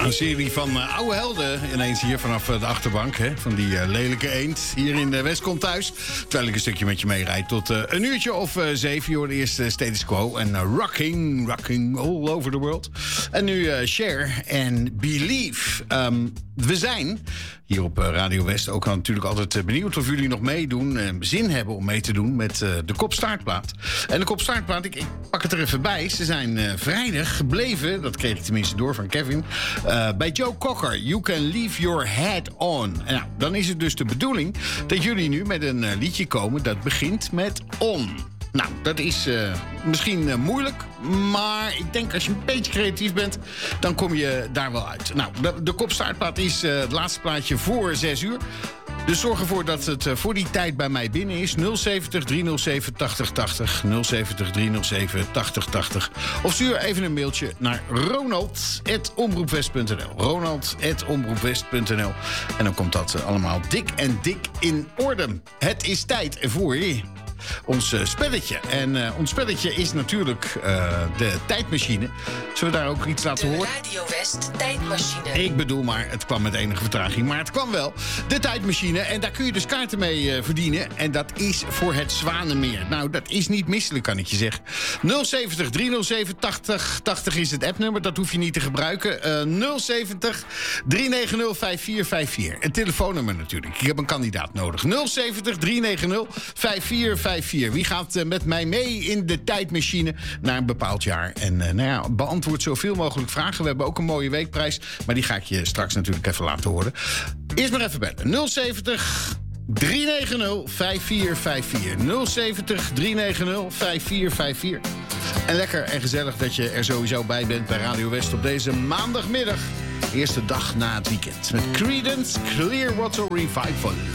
Een serie van oude helden ineens hier vanaf de achterbank. Hè, van die lelijke eend hier in de West komt thuis. Terwijl ik een stukje met je meerijd tot een uurtje of 7. Je hoorde eerst Status Quo en rocking all over the world. En nu Cher en Believe. We zijn hier op Radio West ook natuurlijk altijd benieuwd of jullie nog meedoen. Zin hebben om mee te doen met de Kop-Staartplaat. En de Kop-Staartplaat, ik pak het er even bij. Ze zijn vrijdag gebleven, dat kreeg ik tenminste door van Kevin, bij Joe Cocker. You can leave your head on. En nou, dan is het dus de bedoeling dat jullie nu met een liedje komen dat begint met on. Nou, dat is misschien moeilijk, maar ik denk als je een beetje creatief bent, dan kom je daar wel uit. Nou, de Kop-Staartplaat is het laatste plaatje voor 6 uur. Dus zorg ervoor dat het voor die tijd bij mij binnen is. 070 307 8080. 070 307 8080. Of stuur even een mailtje naar ronald@omroepwest.nl. ronald@omroepwest.nl. En dan komt dat allemaal dik in orde. Het is tijd voor ons spelletje. En ons spelletje is natuurlijk de tijdmachine. Zullen we daar ook iets laten horen? Radio West tijdmachine. Ik bedoel maar, het kwam met enige vertraging, maar het kwam wel. De tijdmachine. En daar kun je dus kaarten mee verdienen. En dat is voor het Zwanenmeer. Nou, dat is niet misselijk, kan ik je zeggen. 070 307 8080 is het appnummer. Dat hoef je niet te gebruiken. 070 390 5454. Een telefoonnummer natuurlijk. Ik heb een kandidaat nodig. 070 390 5454. Wie gaat met mij mee in de tijdmachine naar een bepaald jaar? En beantwoord zoveel mogelijk vragen. We hebben ook een mooie weekprijs, maar die ga ik je straks natuurlijk even laten horen. Eerst maar even bellen. 070 390 5454. 070 390 5454. En lekker en gezellig dat je er sowieso bij bent bij Radio West op deze maandagmiddag. Eerste dag na het weekend. Met Creedence Clearwater Revival.